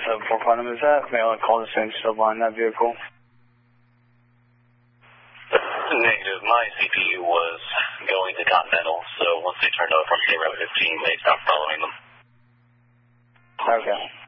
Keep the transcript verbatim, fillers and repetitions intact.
seven four Quantum, is that? May I call the same sub line that vehicle? Negative. My C P U was going to Continental, so once they turned over from Route fifteen, they stopped following them. Okay.